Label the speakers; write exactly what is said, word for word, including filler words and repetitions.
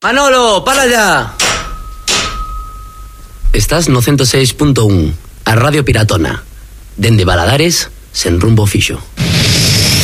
Speaker 1: Manolo, para allá. Estás no ciento seis punto uno, a Radio Piratona. Dende Baladares, sen rumbo fixo.